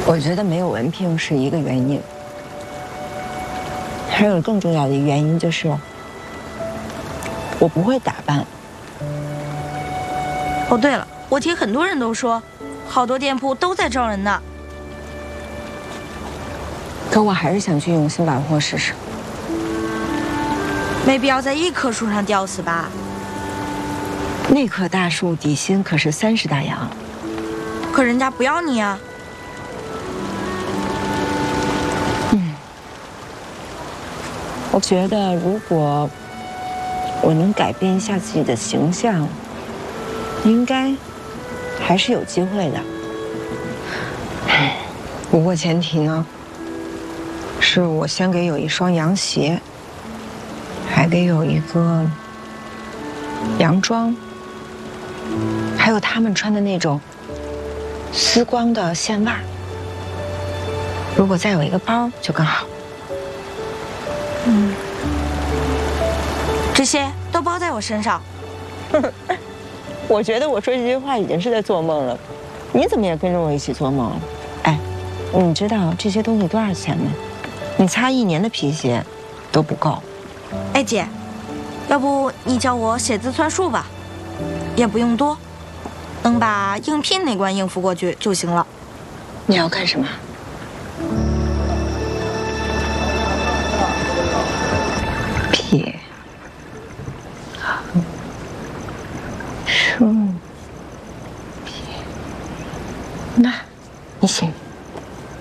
我觉得没有文凭是一个原因，还有更重要的原因就是我不会打扮。 哦，对了，我听很多人都说，好多店铺都在招人呢。 可我还是想去永兴百货试试。 没必要在一棵树上吊死吧？ 那棵大树底薪可是30大洋， 可人家不要你啊。 我觉得如果我能改变一下自己的形象，应该还是有机会的。不过前提呢，是我先给有一双洋鞋，还得有一个洋装，还有他们穿的那种丝光的线袜。如果再有一个包就更好。 这些都包在我身上。 我觉得我说这句话已经是在做梦了，你怎么也跟着我一起做梦了？哎，你知道这些东西多少钱吗？你擦1年的皮鞋都不够。 哎姐，要不你教我写字算数吧，也不用多，能把应聘那关应付过去就行了。 你要干什么？撇横竖撇，那你写。